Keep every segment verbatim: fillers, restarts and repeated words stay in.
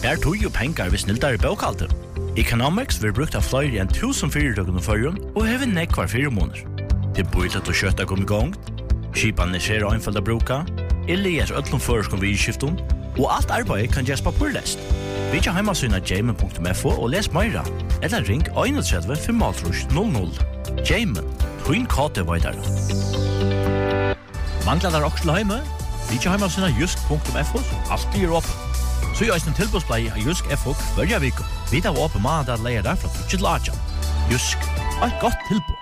Spær tog og penger hvis sniltar i bøkhalter. Economics vil brukt av flere enn tusen fyrirtøkken og førjen og hever nekvar fire måneder. Det er bøylet og kjøttet kom i gang, skipene ser og innfølt å bruke, eller gjør øtlom føreskon ved skiften, og alt arbeid kan gjøres på purlest. Vi kan heimasyna jamen punktum f o og les meira, eller ring tre ett fem null null. Jamen, Twin Kate Vaidar. Manglar der også til heime? Vi kan heimasyna jusk punktum f o, som alltid er åpen. Så gjør en tilbudsblei av Jusk F O hverja viko. Vi tar åpen mandag at leier der fra tjukke til atjan. Jusk, et godt tilbud.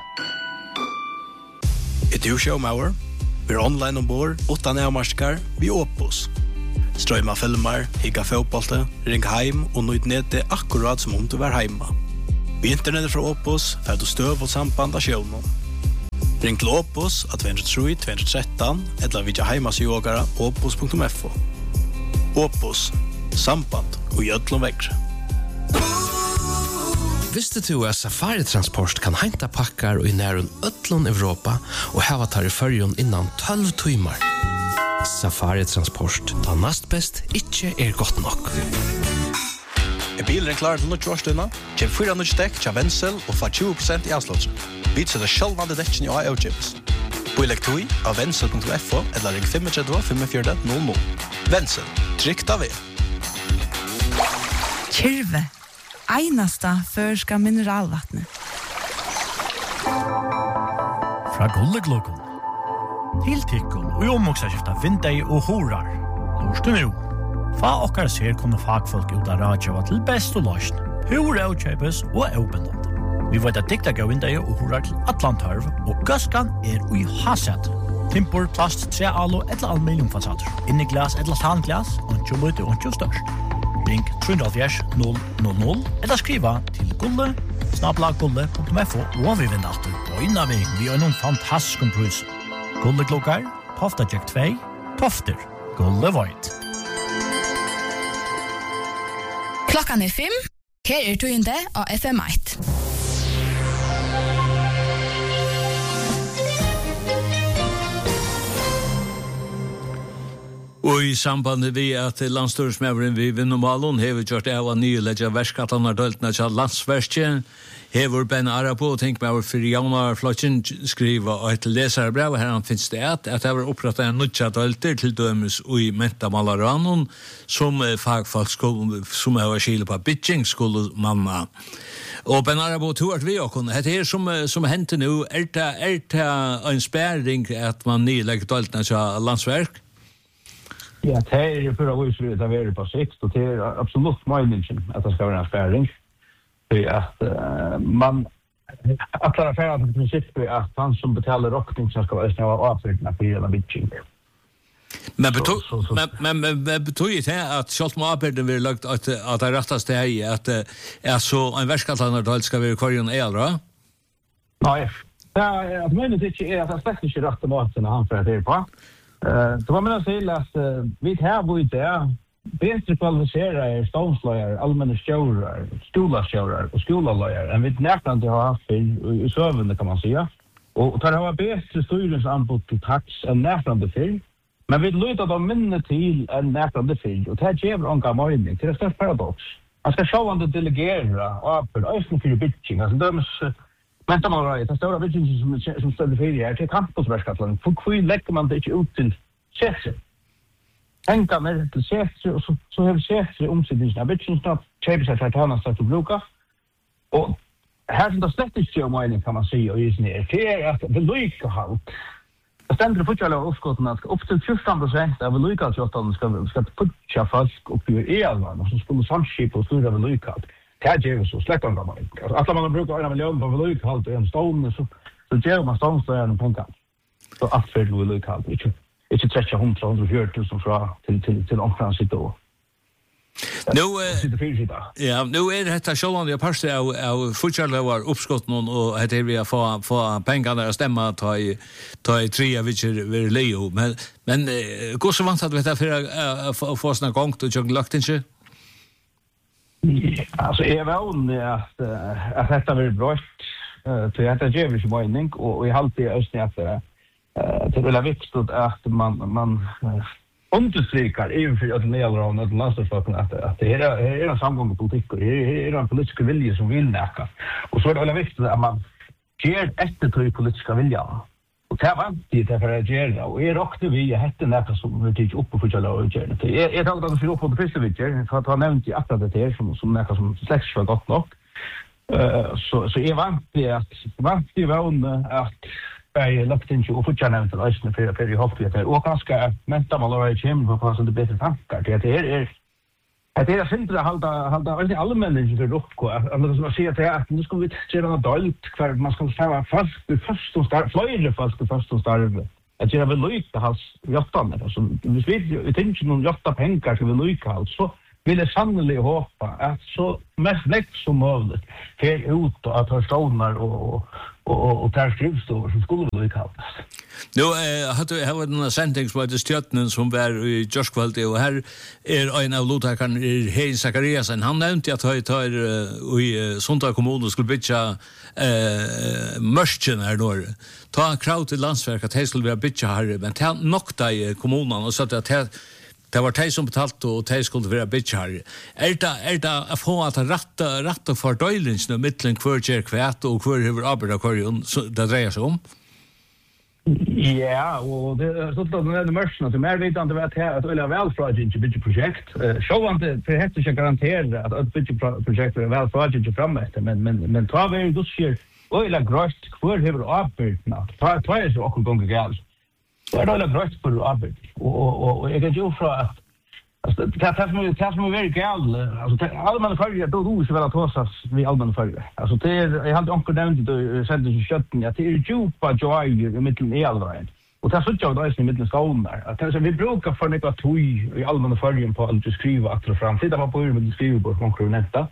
Er du showmauer? Vi er online ombord, utan avmarskar, vi Opus. Strøyma filmer, higga fotbollte, ring heim og nøyd nede akkurat som om du var heima. Vi internettet fra Opus, fer du støv og samband av sjøvnen. Ring til Opus at to tre to to one tre, eller vidja heimas yogara opus punktum f o. Opus, samband og jödlom vekre. Visste du at Safari Transport kan henta pakkar i nærun ödlon Europa og hava tar i fyrjon innan tolv timmar? Safari Transport, da nast best ikkje er godt nok. Er bilen klar til nødt årstøyna? Kjem fyra nødt dekk til Wenzel og få tjue prosent i avslåtsen. Vi setter sjølvande dekken i A E O-chips. Boilek tui av wenzel punktum f o eller ring tre fem fem fire null null. Wenzel, trygt av er. Kyrve, einasta førska mineralvattnet. Fra Gullegluggen. Tiltikkun og omoksaskifta vindei og horar. Lorstu nu. Fa okkar ser kunne fagfolk ut av radio til best og løsn. Hur avkjøpes og avbindende. Vi vet at dikta gav vindei og horar til Atlantarv, og gaskan er ui haset. Timpor, plast, tre alo eller aluminiumfasader. Inni glas eller tanglas, og ikke lite og ikke størst. Ring tre null null null eller skriva til gulle, snabla gulle punktum f o og vi vinner alltid på inna vi vi har noen fantastiske prus. Gulle klokkar, Tofta Jack to, Tofter, Gulle Void. Klokkan er fem, her er tøyende av F M ett. Og i samband vi at landstørsmøveren vi Vinnomalon hever gjort av av nye ledger verskattene døltene til landsverket. Hever Ben Arabo og tenk meg over for Janar Flotjen skriva et leserbrev, og her han finnes det at at det var opprettet en nødja dølter til dømes i Mentamalaраnon som fagfolk som har skile på bitching skulle manna. Og Ben Arabo tog at vi også, det er som, som henter nå, er det, er det en sperring at man nylegger døltene til landsverk? Ja, det er for å vise det er på sikt, og det er absolutt meningen at det skal være en sperring. For at uh, man, at det er ferdig til prinsippet at han som betaler rokning som skal være avfyrkene for hele bitching. Men betyr men men betyr det at selv om arbeidet vil lagt at at det rettast det er at er så en verskattlandardal skal være kvarjon eldre? Nei, det er at meningen ikke er at det slett ikke rette måten han for det på. Uh, det var med å si at uh, vi her bor det bedre kvalifiserer stånsløyer, allmenne stjører, skolastjører og skolaløyer enn vi nærkende har hatt i, i søvende, kan man si. Og det har bedre styrelseanbud til taks enn nærkende fyr, men vi lyder da minne til enn nærkende fyr, og det gjør ånga mening, det er størst paradox. Man skal se om det delegerer og for øyne for bitching, altså dømes vänta man right, det står bitching som som står för det är campusverkatlan. För hur lägger man det inte ut till chefs? Tänka med till chefs och så så har chefs omsättningen bitching snart chefs att ta något att bruka. Och här som det släpptes ju mening kan man säga och just nu det är att det lyckas halt. Det ständer på alla uppskotten att upp till fjorton procent av lyckas att de ska ska putcha folk upp i elvan och så skulle samskip och stora av lyckas. Det här ger så släpper man mig. Alla man brukar en miljon på lyckas halt en stone så så ger man stone på pengar. Så att för du lyckas halt inte inte tretton hundra och fjorton tusen fra till till till omfrans då. Nu ja, nu är det här själva jag passar av av fortsätta var uppskott någon och heter vi få få pengarna att stämma ta i ta i tre vilket är Leo men men går så vant att vet för att få såna gång och jag lagt inte. Alltså är väl att att detta blir bra till detta ger vi ju mening och i halt det östning att det är väl viktigt att man man understrykar även för att nedra och landslagsfolken att att det är är en samgångspolitik och det är en politisk vilja som vill näka. Och så är det väl viktigt att man ger efter till politiska vilja. Och det var inte för att göra och är också vi hette näka som vi tycker upp på för att göra. Det är ett av de på det första viket för att ha nämnt i akkurat det här som som näka som släcks för gott nog. Eh så så är vant det att vant det var att jag lagt in och fortsätta nämnt att östra för för i hoppet och kanske mental malare chim för att det bättre tankar det är är det är fint att hålla hålla allmänna för upp och att man ser att nu ska vi göra något dåligt kvar man ska ställa fast det första start flyger fast det första start att göra väl lite hans jottan alltså vi vet vi tänker någon jotta pengar så vi lika alltså vill jag sannolikt hoppa att så mest lätt som möjligt för ut och att ha stonar och och och där skrivstor som skulle vi kallas. Nu eh hade jag hade en sändning som heter Stjärnen som var i Jörskvalde och här är en av låtarna Hein Zachariasen. Han nämnde att han tar i Sonta kommun och skulle bygga eh mörschen här då. Ta krav till landsverk att det skulle vara bygga här men ta nokta i kommunen och så att det det var de som betalt och de skulle vara bitchar. Är det, är det att få att ratta, ratta för döjlingen mittlen kvar kär kvät och kvar hur arbetar kvarjon det dreier sig om? Ja, och det så då när det mörsen så mer vet inte vad det är att öliga välfråging till bitch projekt. Så att det för heter jag garantera att ett bitch projekt är välfråging framåt men men men tar vi då ser öliga gröst kvar hur arbetar. Ta ta är så också gånger gal. Det är då gröst för arbete. Och och och jag kan ju fråga att alltså det kan som det som är väldigt gal alltså allmänna följer då då så väl att håsas vi allmänna följer alltså det är jag hade onkel nämnt det sände ju sjutton att det är djupa joy i mitten i allvägen och det så jag då i mitten skolan där att alltså vi brukar för några toj i allmänna följen på att skriva att och fram sitta på med skriva på konkurrenter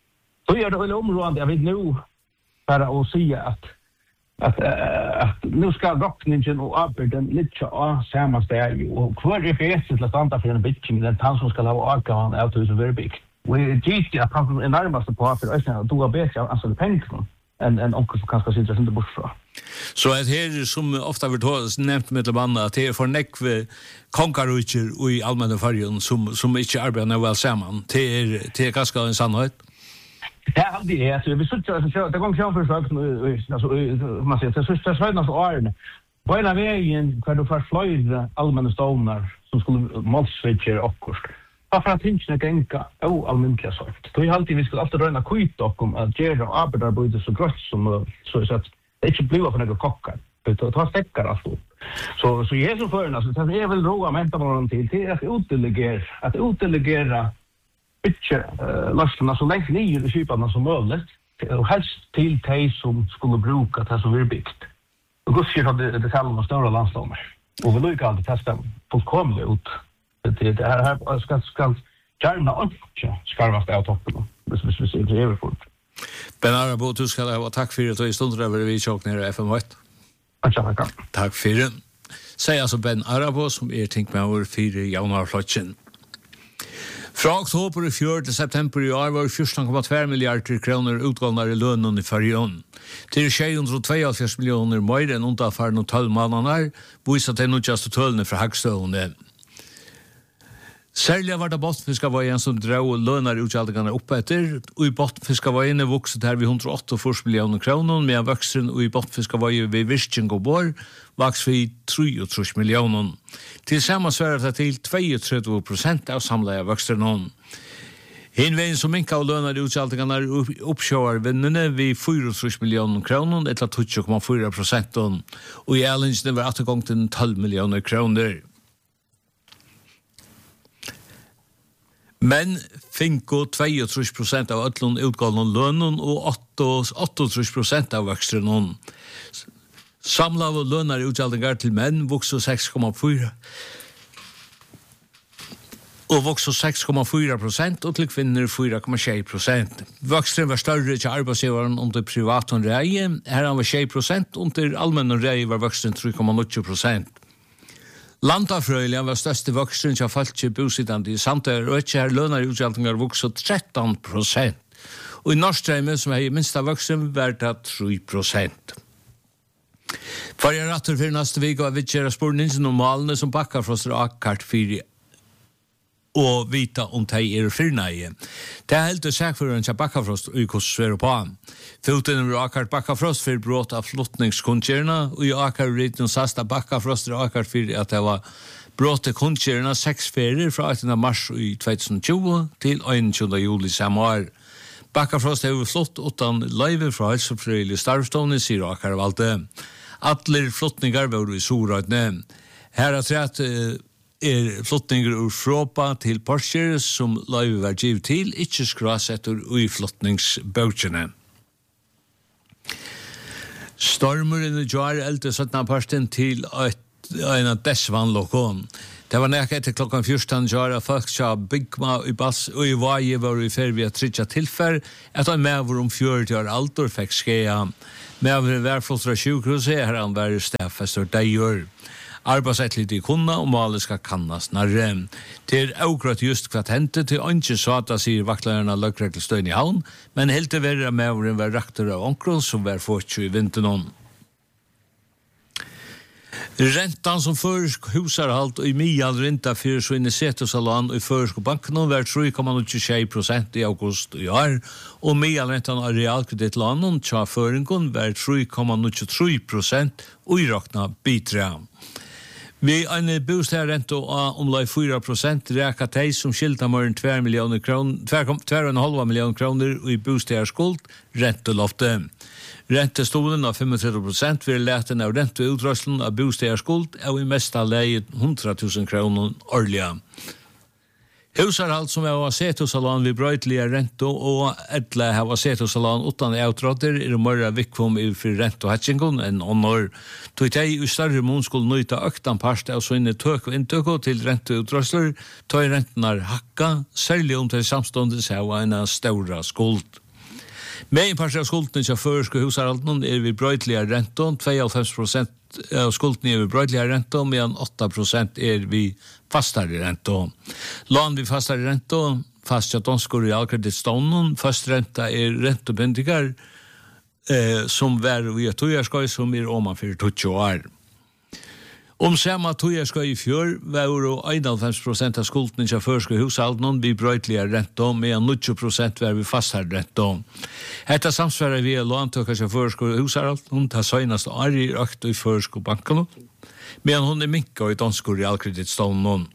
så gör det väl området jag vet nu bara att säga att att att nu ska rockningen och arbetet lite av samma steg och kvar är bäst till att anta för en bitching den tant som ska ha arkan out to very big. Vi gick att han en närmaste på att ösna då har bättre alltså det pengar en en onkel som kanske sitter inte bort från. Så att här som ofta vill nämnt med banda att det är för näck konkarucher och i allmänna färjan som som inte arbetar väl samman. Det är det är ganska en sannhet. Det är det är så vi sitter så det går ju för alltså man säger så så så så är på en vägen kan du förflyga allmänna stonar som skulle målsvitcher och kurs. Varför att inte tänka o allmänna sort. Då är alltid vi ska alltid röna kvitt och om att göra arbetarbete så gott som så så att det inte blir för några kockar. Det tar stäckar alltså. Så så är så för alltså det är väl roa mental någon till till att utdelegera att utdelegera bitcher lastarna så länge ner i skiparna som möjligt och helst till tej som skulle bruka det som är byggt. Och då ser det det samma stora landslagar. Och vi lukar alltid testa fullkomligt ut. Det det här här ska ska gärna inte skarvast av toppen. Det är så det är fort. Ben Arabo, du ska ha tack för att du stod där vid chock ner i F M ett. Tack. Tack för det. Säg alltså Ben Arabo som är tänkt med över fyra januarflotchen. Fra oktober i fjör til september i år var fjorton komma två miljarder kronor utgångna i lönen i färjan. Till sjuhundratvåogfjørs miljoner mer än undanfarne tolv månader visar det nutjaste tölene fra Hagstående. Særlig var det bottenfiskavøyen som drog lønner utgjaldingene opp etter, og i bottenfiskavøyene vokset her ved hundre og åttiofyra miljoner kroner, medan voksen og i bottenfiskavøyen ved Virking og Bor vaks ved treogtrýss miljoner. Til samme svarer det til treogtretivu prosent av samleie voksen. Hinveien som minka og lønner utgjaldingene oppsjøver vinnene ved fyrtiotrýss miljoner kroner, etter tjueåtte komma fyra prosent, og i ælingene var atter gang til tolv miljoner kroner. Men finko treogtrýss prosent av öllun utgålnum lønun og áttaogtrýss prosent av vöxtrunum. Samlaðu lønar utgjaldingar til menn voksu seks komma fýra og voksu seks komma fýra prosent og til kvinner fýra komma sjey prosent. Vöxtrun var større til arbeidsgivaren under privaton reie, her han var sjey prosent, under allmennon reie var vöxtrun tre komma níggju prosent. Landafrøylian var største voksen til falske bosittande i Sandøy, og ikke her lønner i utgjaldingar vokset tretton prosent. Og i Norrstrømme, som er i minsta voksen, var det tre prosent. For jeg ratter for neste vik, og jeg vil kjøre spørningen om malene som bakker fra oss akkart for og vita om de er fyrnøye. Det er helt seg for en Bakkafrost i Kossver på. Foten over akkurat Bakkafrost for brott av flottningskundkjørene, og i akkurat riten sasta Bakkafrost er akkurat for at det var brott til kundkjørene seks ferier fra attende mars i tjuetusen og tjue til einogtjúgunda juli samme år. Bakkafrost har flott utan leive fra helsefrivillig starvstående, sier akkurat valgte. Atler flottningar var i Sorøyne. Her er trett er flottninger ur Fråpa til Porsche som leive var giv til, ikke skrasetter ui flottningsbøkjene. Stormer inn i jar eldre søttene parsten til et, en av dessvannlokon. Det var nekka etter klokkan fjorton jar folk sa byggma i bass og i vaje var i fer vi at tridja tilfær at han med var om fjorti år alder fikk skeia. Med var værflott fra sjukhuset her han var stedfester deier. Arbeidsettligt i kunna og malet skal kannas narre. Det er akkurat just hva hentet til ikke sata, sier vaktlærerne av løkregelstøyen i havn, men helt til verre med var var rakter av onkron som var fortsatt i vinteren. Rentan som førsk husarhalt og i mial renta fyrir så inne setusalan og i førsk banken var tre komma nittisju prosent i august i år, og mial rentan av realkreditlanen tja føringen var tre komma nittitre prosent og i rakna bitra. Vi en bostadsrente av omlag fyra prosent räkar tej som skiltar mer än två miljoner kronor, två komma fem miljoner kronor i bostadsskuld räntelofte. Räntestolen av trettiofem procent vill läten av ränteutdragslen av bostadsskuld är i mesta läge hundratusen kronor årliga. Husarhalt som har sett hos alan vid brøytlige rento og etle har sett hos alan utan outråder er mørre vikvom i for rento hatchingon enn ånår. Tog teg i større mån skulle nøyta øktan parst av sånne tøk og inntøk til renteutdragsler, tog rentenar hakka, særlig om til samståndet seg av en stora skuld. Med parst av skulden til førske husarhalten er vi brøytlige rento, tjuehalvfems prosent av skulden er vi brøytlige rento, medan åtta prosent er vi fastare rento. Lån vi fastare rento, fastja donskor i realkreditstånden, fast renta er rentobindigar eh, som var vi et tojarskoj som er oman for tjugo år. Om samma tojarskoj i fjör var jo einoghalvfems prosent av skulden til førske hushalden vi brøytlige rento, medan nittio prosent var vi fastare rento. Hetta samsvarar vi låntøkar til førske hushalden, ta søgnast år i økt i førske banken, medan hon er minka i donskor realkreditstånden.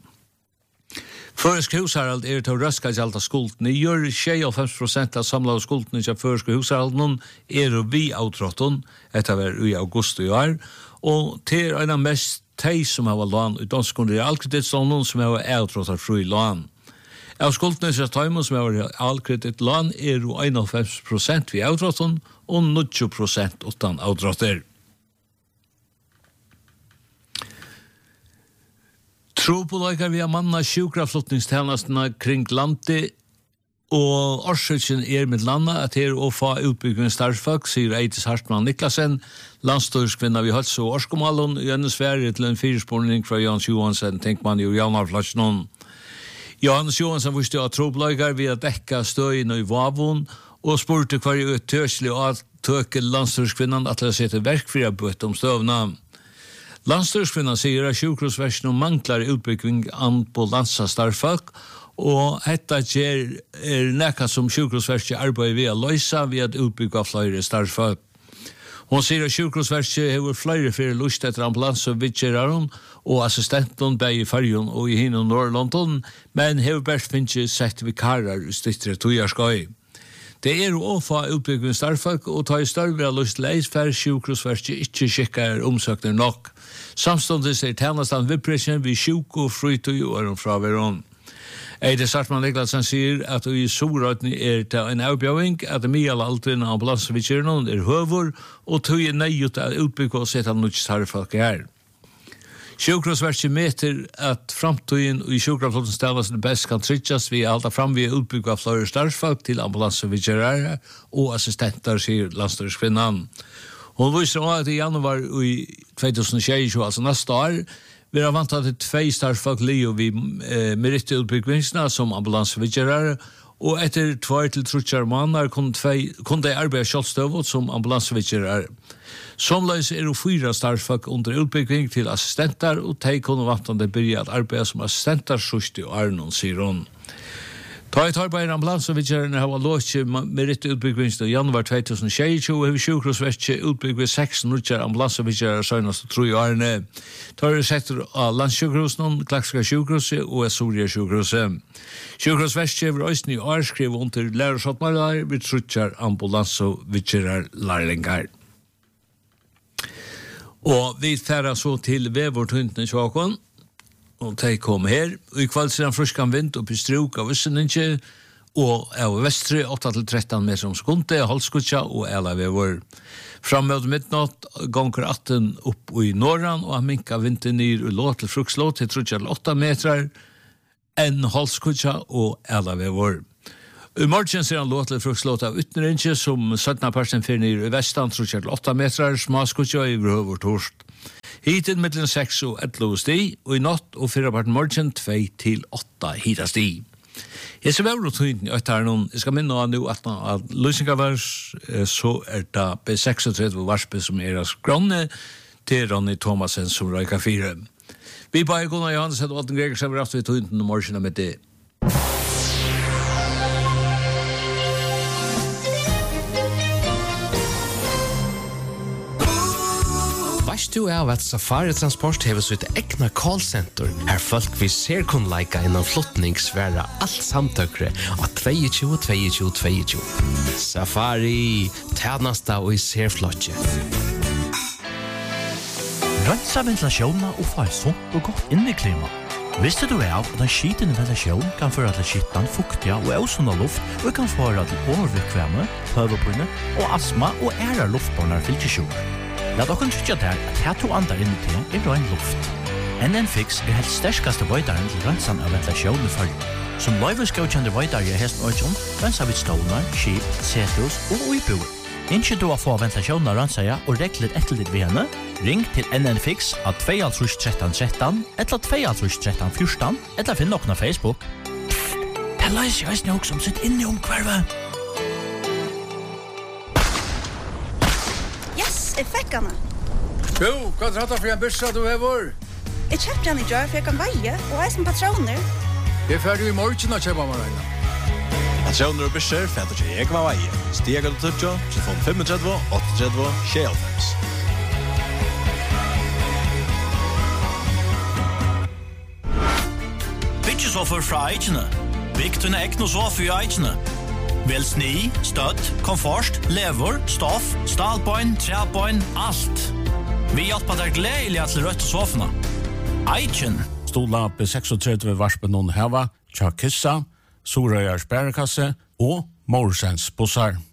Førsk husharald er til å røska gjalda skulden. I gjør tjuehalvfems prosent av samlade skulden til førsk husharalden er vi outrotten, etter var i august i år, og til en av mest teg som har lån i donskor realkreditstånden som har outrottet fri lån. Av skulden til tøymon som har realkreditlån er jo einoghalvfems prosent vi outrotten og nittio prosent utan outrotter. Tropolaikar vi har manna sjukraflottningstjänsterna kring landet og årsøkjen er med landa at her å få utbygging starffolk, sier Eitis Hartmann Niklasen, landstørskvinna vi hals og årskomalen i hennes ferie til en firespårning fra Jans Johansen, tenk man jo Janarflasjonen. Johannes Johansen visste at tropolaikar vi har dekka støyen i Vavon og spurte hver jo tørselig og at tøke landstørskvinnan at det setter verk for å bøte om støvna. Landstørskvinnan sier at sjukhusversen manglar utbygging an på landsastarfolk, og hetta ger er nekka som sjukhusversen arbeider ved å løysa ved at utbygga flere starfolk. Hon sier at sjukhusversen hever flere fyrir lust etter ambulans og vidgeraron og assistenten bei i Farjon og i Hino Norrlondon, men hever best finnje sett vikarar i stittre tojarskøy. Det er å få utbygging starfolk og ta i større av lust leis for sjukhusversen ikke skikkar omsøkner nok. Samståndes er tjenestan vippresjen vi sjuk og frytøy og er om fraveron. Eitis Hartmann Niklasen sier at i Sorøytni er det en avbjøving at mye aldrin ambulansevitsjøren er høvor og tøy er nøyut at utbygge og sette noe starfolk her. Sjukrosverket meter at framtøyen i sjukraflottens stavas best kan tryggjas vi halda fram vi utbygge av flere starfolk til ambulansevitsjører og assistenter, sier landstørskvinnan. Hon viser også at i januar i tjuetusen og tjue, altså neste år, vi har vant til tvei starfolk lio vi eh, merittutbyggvingsna som ambulansevitsjører, Og etter tvær til trutjar måneder kunne de arbeide kjølstøvet som ambulansevitcher er. Somleis er det fyra starfak under utbygging til assistenter, og de kunne vattende begynne at arbeide som assistenter sørste og Arnon, sier hun. Ta et arbeid i ambulansevitjeren har låst med rett utbygging i januar tjuetusen og tjueto, og har sjukhusverket utbygget seks nutjar ambulansevitjerer søgnast og tro i årene. Ta er sett av landssjukhusen, Klakska sjukhuset og Soria sjukhuset. Sjukhusverket vil også i år skrive under lærersåttmaler ved trutjar ambulansevitjerer lærlingar. Og vi færer så til vevortuntene tjåkon, og de kom her, og i kveld siden fruskan vind opp i struk av Visseninje, og av vestre åtte til tretton meter om sekunde, Halskutja og Ela Vevor. Framme av midnatt gonger atten opp i Norran, og han minka vinden ned og lå til frukslå til trutja til åtta meter, enn Halskutja og Ela Vevor. I morgen ser han lå til frukslåt av Ytnerinje, som sytten persen fyrir ned i vestan, trutja til åtta meter, Smaskutja i Vrøvor Torst. Hiten mellom seks og elleve sti, og i natt og fyrre part morgen två til åtta hita sti. Jeg ser veldig tøyden i øyne her noen. Jeg skal minne nå at når løsningavers, så er det B trettiosex varspe som er av skrånne til Ronny Thomasen som røyka fire. Vi bare Gunnar Johansen og Alten Greger ser vi rett ved tøyden og morgen med det. Vast du av at Safari Transport hever sitt egna callcenter, her folk vi ser kun leika innan flottningsværa alt samtøkre av tjueto tjueto tjueto. Safari, tjenesta og i ser flotje. Rensa ventilasjonen og få et sunt og godt inneklima. Visste du av at en skitende ventilasjon kan føre til skittan, fuktiga og ausunda luft, og kan føre til overvikvemme, høvepinne og astma og æra luftbornar fylkesjoner. La dere trykke der at her to andre inni til er røyn luft. N N Fix er helt sterskaste vøydaren til rensan av ventilasjon i følge. Som løyveskjøkjende vøydare i hesten Øyjón, rensa vi stålar, skip, setus og uiboer. Innskje du å få ventilasjonen av rensaja og reklet etter ditt ved henne, ring til N N Fix av to tre tre tre tre, eller to tre tre tre fjorton, eller finn nokna Facebook. Pff, det løser jeg snok som sitt inni om kvarve. Jeg fikk henne. Jo, hva er det for en byrsa du hever? Jeg kjøpte henne i dør, for jeg kan veie, og jeg som patroner. Jeg er ferdig i morgen å kjøpe meg regna. Patroner og byrser fætter ikke jeg var veie. Stiger du tøtja, telefon tre fem åtte tre tjuefem. Byggesoffer fra Eichene. Bygg til ekno soffer i Eichene. Vel sni, støtt, komfort, lever, stoff, stalpoin, trepoin, alt. Vi hjelper deg gledelig til rødt soffene. Eichen. Stola B trettiosex varspen noen heva, Tja Kissa, Sorøyars bærekasse og Morsens bussar.